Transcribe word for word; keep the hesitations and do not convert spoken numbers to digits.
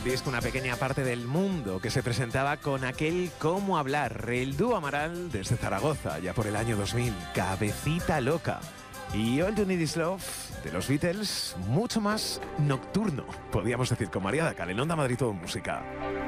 disco Una pequeña parte del mundo, que se presentaba con aquel Cómo hablar, el dúo Amaral desde Zaragoza, ya por el año dos mil, Cabecita Loca. Y All You Need Is Love, de los Beatles, mucho más nocturno, podríamos decir, con María Dacal, en Onda Madrid Todo Música.